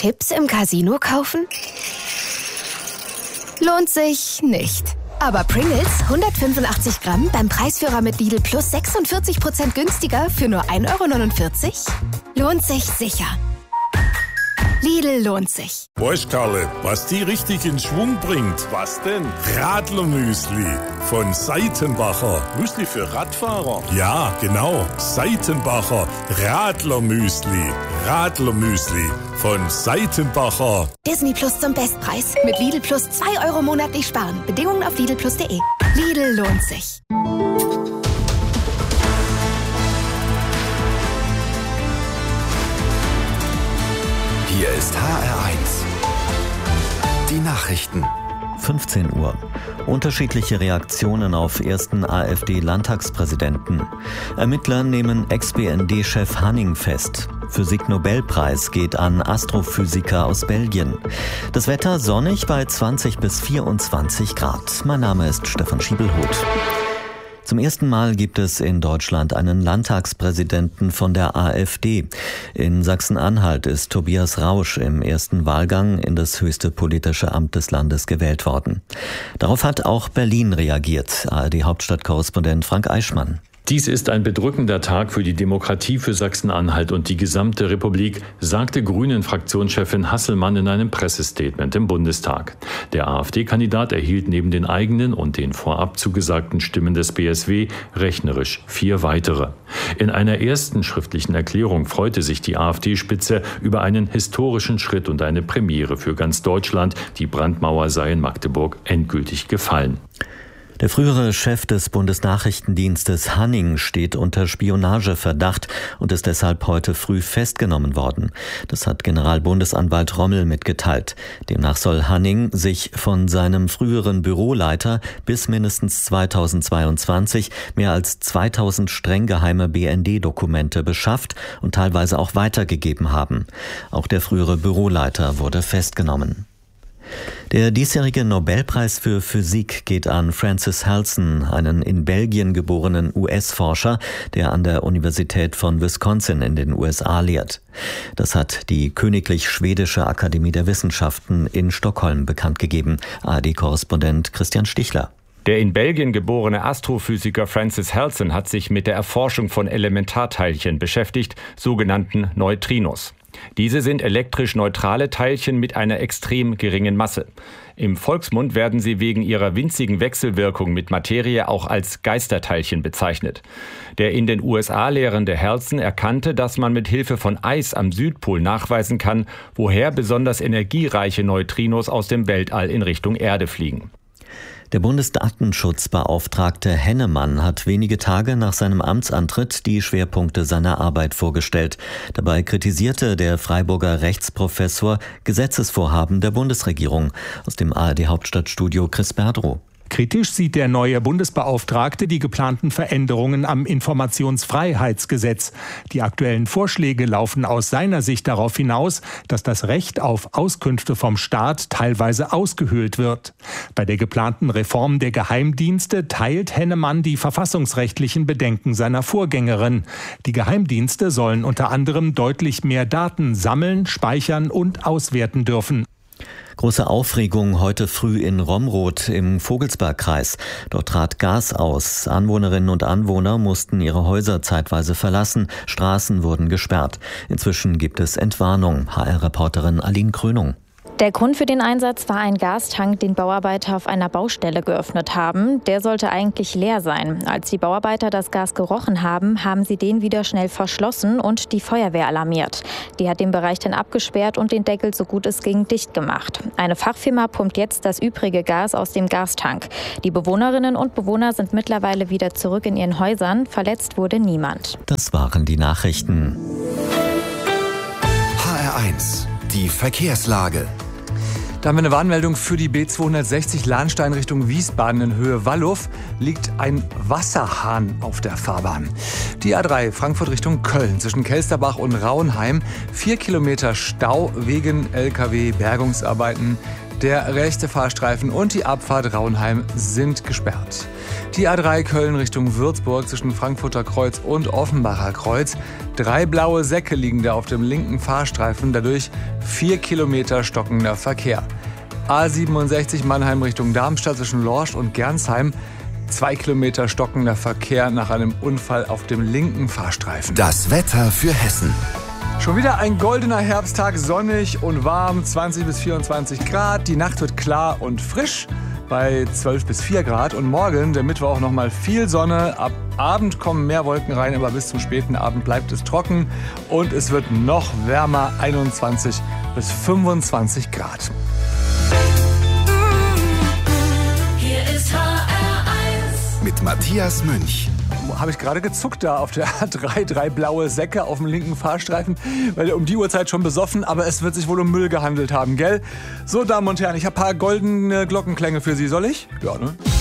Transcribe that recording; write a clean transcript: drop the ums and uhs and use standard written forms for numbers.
Chips im Casino kaufen? Lohnt sich nicht. Aber Pringles 185 Gramm beim Preisführer mit Lidl Plus 46% günstiger für nur 1,49 € lohnt sich sicher. Lidl lohnt sich. Weißt Karle, was die richtig in Schwung bringt? Was denn? Radlermüsli von Seitenbacher. Müsli für Radfahrer? Ja, genau. Seitenbacher Radlermüsli. Radlermüsli von Seitenbacher. Disney Plus zum Bestpreis. Mit Lidl Plus 2 € monatlich sparen. Bedingungen auf lidlplus.de. Lidl lohnt sich. Hier ist HR1. Die Nachrichten. 15 Uhr. Unterschiedliche Reaktionen auf ersten AfD-Landtagspräsidenten. Ermittler nehmen Ex-BND-Chef Hanning fest. Physik-Nobelpreis geht an Astrophysiker aus Belgien. Das Wetter sonnig bei 20 bis 24 Grad. Mein Name ist Stefan Schiebelhuth. Zum ersten Mal gibt es in Deutschland einen Landtagspräsidenten von der AfD. In Sachsen-Anhalt ist Tobias Rausch im ersten Wahlgang in das höchste politische Amt des Landes gewählt worden. Darauf hat auch Berlin reagiert. ARD-Hauptstadtkorrespondent Frank Eichmann. Dies ist ein bedrückender Tag für die Demokratie für Sachsen-Anhalt und die gesamte Republik, sagte Grünen-Fraktionschefin Hasselmann in einem Pressestatement im Bundestag. Der AfD-Kandidat erhielt neben den eigenen und den vorab zugesagten Stimmen des BSW rechnerisch 4 weitere. In einer ersten schriftlichen Erklärung freute sich die AfD-Spitze über einen historischen Schritt und eine Premiere für ganz Deutschland. Die Brandmauer sei in Magdeburg endgültig gefallen. Der frühere Chef des Bundesnachrichtendienstes Hanning steht unter Spionageverdacht und ist deshalb heute früh festgenommen worden. Das hat Generalbundesanwalt Rommel mitgeteilt. Demnach soll Hanning sich von seinem früheren Büroleiter bis mindestens 2022 mehr als 2000 streng geheime BND-Dokumente beschafft und teilweise auch weitergegeben haben. Auch der frühere Büroleiter wurde festgenommen. Der diesjährige Nobelpreis für Physik geht an Francis Halson, einen in Belgien geborenen US-Forscher, der an der Universität von Wisconsin in den USA lehrt. Das hat die Königlich Schwedische Akademie der Wissenschaften in Stockholm bekannt gegeben. ARD-Korrespondent Christian Stichler. Der in Belgien geborene Astrophysiker Francis Halson hat sich mit der Erforschung von Elementarteilchen beschäftigt, sogenannten Neutrinos. Diese sind elektrisch neutrale Teilchen mit einer extrem geringen Masse. Im Volksmund werden sie wegen ihrer winzigen Wechselwirkung mit Materie auch als Geisterteilchen bezeichnet. Der in den USA lehrende Halson erkannte, dass man mit Hilfe von Eis am Südpol nachweisen kann, woher besonders energiereiche Neutrinos aus dem Weltall in Richtung Erde fliegen. Der Bundesdatenschutzbeauftragte Hennemann hat wenige Tage nach seinem Amtsantritt die Schwerpunkte seiner Arbeit vorgestellt. Dabei kritisierte der Freiburger Rechtsprofessor Gesetzesvorhaben der Bundesregierung. Aus dem ARD-Hauptstadtstudio Chris Berdrow. Kritisch sieht der neue Bundesbeauftragte die geplanten Veränderungen am Informationsfreiheitsgesetz. Die aktuellen Vorschläge laufen aus seiner Sicht darauf hinaus, dass das Recht auf Auskünfte vom Staat teilweise ausgehöhlt wird. Bei der geplanten Reform der Geheimdienste teilt Hennemann die verfassungsrechtlichen Bedenken seiner Vorgängerin. Die Geheimdienste sollen unter anderem deutlich mehr Daten sammeln, speichern und auswerten dürfen. Große Aufregung heute früh in Romroth im Vogelsbergkreis. Dort trat Gas aus. Anwohnerinnen und Anwohner mussten ihre Häuser zeitweise verlassen. Straßen wurden gesperrt. Inzwischen gibt es Entwarnung. HR-Reporterin Aline Krönung. Der Grund für den Einsatz war ein Gastank, den Bauarbeiter auf einer Baustelle geöffnet haben. Der sollte eigentlich leer sein. Als die Bauarbeiter das Gas gerochen haben, haben sie den wieder schnell verschlossen und die Feuerwehr alarmiert. Die hat den Bereich dann abgesperrt und den Deckel so gut es ging dicht gemacht. Eine Fachfirma pumpt jetzt das übrige Gas aus dem Gastank. Die Bewohnerinnen und Bewohner sind mittlerweile wieder zurück in ihren Häusern. Verletzt wurde niemand. Das waren die Nachrichten. HR1, die Verkehrslage. Da haben wir eine Warnmeldung für die B260 Lahnstein Richtung Wiesbaden in Höhe Wallow. Liegt ein Wasserhahn auf der Fahrbahn. Die A3 Frankfurt Richtung Köln zwischen Kelsterbach und Rauenheim. 4 Kilometer Stau wegen LKW-Bergungsarbeiten. Der rechte Fahrstreifen und die Abfahrt Rauenheim sind gesperrt. Die A3 Köln Richtung Würzburg zwischen Frankfurter Kreuz und Offenbacher Kreuz. 3 blaue Säcke liegen da auf dem linken Fahrstreifen, dadurch 4 Kilometer stockender Verkehr. A67 Mannheim Richtung Darmstadt zwischen Lorsch und Gernsheim. 2 Kilometer stockender Verkehr nach einem Unfall auf dem linken Fahrstreifen. Das Wetter für Hessen. Schon wieder ein goldener Herbsttag, sonnig und warm, 20 bis 24 Grad. Die Nacht wird klar und frisch bei 12 bis 4 Grad. Und morgen, der Mittwoch, nochmal viel Sonne. Ab Abend kommen mehr Wolken rein, aber bis zum späten Abend bleibt es trocken. Und es wird noch wärmer, 21 bis 25 Grad. Hier ist HR1 mit Matthias Münch. Habe ich gerade gezuckt da auf der A3, 3 blaue Säcke auf dem linken Fahrstreifen, weil um die Uhrzeit schon besoffen, aber es wird sich wohl um Müll gehandelt haben, gell? So, Damen und Herren, ich habe ein paar goldene Glockenklänge für Sie, soll ich? Ja, ne?